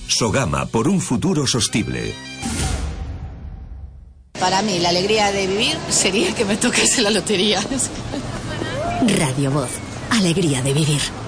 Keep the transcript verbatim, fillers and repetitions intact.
Sogama, por un futuro sostenible. Para mí, la alegría de vivir sería que me tocase la lotería. Radio Voz. Alegría de vivir.